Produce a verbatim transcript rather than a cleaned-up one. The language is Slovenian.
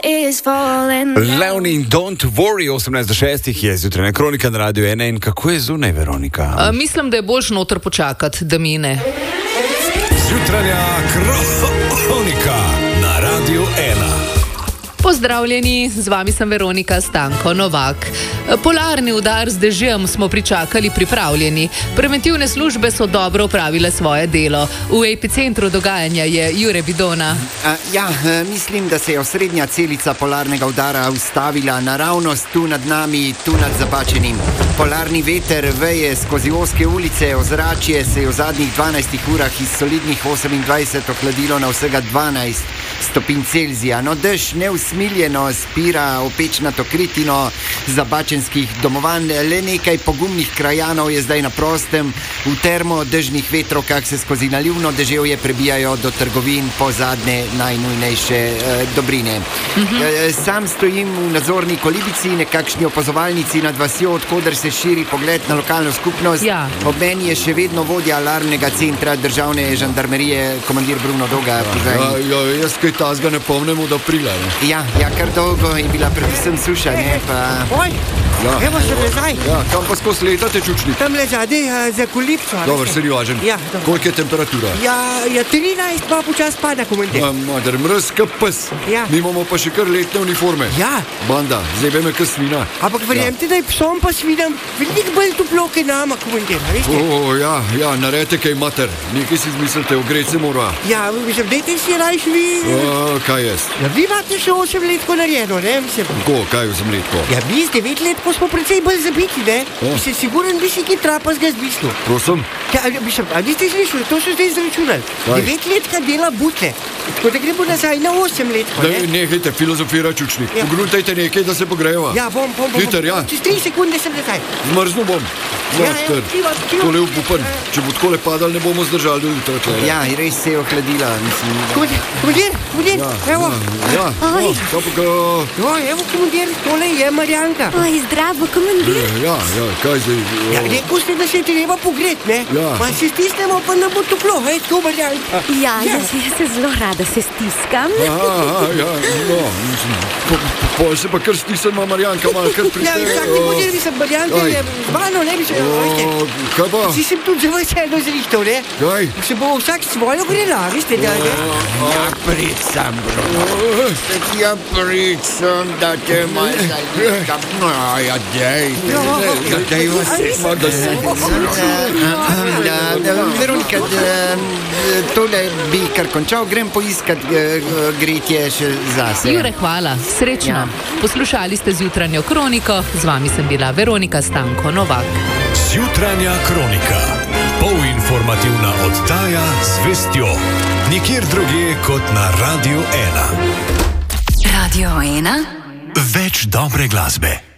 Leonin, don't worry, osemnajst do šestih je zjutraj kronika na Radiu ena. In kako je zunaj, Veronika? A, mislim, da je boljš noter počakati, da mine. Zjutranja kronika na Radiu ena. Pozdravljeni, z vami sem Veronika Stanko Novak. Polarni udar z dežjem smo pričakali pripravljeni. Preventivne službe so dobro opravile svoje delo. V epicentru dogajanja je Jure Bidona. A, ja, mislim, da se je osrednja celica polarnega udara ustavila naravnost tu nad nami, tu nad Zabačenim. Polarni veter veje skozi ozke ulice, ozračje se je v zadnjih dvanajstih urah iz solidnih osemindvajset ohladilo na vsega dvanajst stopinj Celzija. No, dež neusmiljeno spira opečnato kritino zabačenskih domovanj. Le nekaj pogumnih krajanov je zdaj na prostem v termodežnih vetrovkah, se skozi nalivno deževje prebijajo do trgovin po zadnje najnujnejše eh, dobrine. Mhm. Eh, sam stojim v nadzorni kolibici, nekakšni opazovalnici nad vasjo, odkoder se širi pogled na lokalno skupnost. Ja. Ob meni je še vedno vodja alarmnega centra državne žandarmerije, komandir Bruno Doga. Ja, ja, jaz kaj tazga ne pomnem od aprila. Ne? Ja, ja, kar dolgo je bila predvsem suša, ne pa... Oj, Ja. evo se nazaj. Ja, kam pa skozi letate, čučnik? Tam le zadej uh, za kolipco. Dobar, seriožen. Ja, dobro. Koliko je temperatura? Ja, ja, trinajst pa počas pada, komandir. Ja, mater, mrz ka pes. Ja. Mi imamo pa še kar letne uniforme. Ja. Banda, zebe me ka svina. Ampak verjemite, da je psom pa svinam veliko bolj toplo, kaj nama, komandir, a veste? O, ja, ja, naredite kaj, mater. Nekaj si izmislite, ogreti se mora. Ja, mislim, dajte si rajš vi... A, kaj jaz? Ja, vi imate še osem letko narejeno, ne, mislim. Ko, kaj osem letko? Ja, mi z devet letko smo precej bolj zabiti, ne? Ja. Mislim, siguren bi si ki trapazga zbislil. Prosim? Ja, mislim, a niste slišali, to so zdaj izračunali. Kaj? Devet letka dela butle. Tako da gremo nazaj na osem letko, Da, ne? nehajte filozofirati, čučnik. Ja. Pogrutajte nekaj, da se pogrejeva. Ja, bom, bom, bom. Hiter, ja. Čez tri sekunde sem nazaj. Zmrznu bom. Ja, ja, Mater, čiva, čiva. tole upupan. Če bo takole padal, ne bomo zdržali do jutra. tle. Ja, res se je ohladila, mislim. Komandir, komandir, komandir, evo. Ja, Oj. ja, to pa ga... Jo, evo, komandir, tole je Marjanka. Oj, zdravo, komandir. Ja, ja, kaj zdaj? Ja, rekel ste, da se je treba pogret, ne? Ja. Pa se stisnemo, pa nam bo toplo, hej, tako Marjanka. Ja, jaz, jaz se zelo rada se stiskam. Aha, ja, no, mislim, po, po, pol se pa kar stisnemo, Marjanka, malo kar Ja, pritegne. vsak komandir, mislim, Marjanka Aj. je z mano, ne bi se, veste. O, kaj pa? Si sem tudi zelo veselo zrihtal, ne? Kaj? Se bo vsak svojo grela, veste, da, ne? Ja, pricam, Bruno. Ja, pricam, da te malo zaljubim. No, ja, dejte. Ja, dejva se. Ma, da se... Da, da, Veronika, da, tole bi kar končal, grem poiskat eh, gretje še zase. Jure, hvala, srečno. Ja. Poslušali ste zjutranjo kroniko, z vami sem bila Veronika Stanko Novak. Zjutranja kronika. Polinformativna oddaja z vestjo. Nikjer drugje kot na Radiu ena. Radio ena. Več dobre glasbe.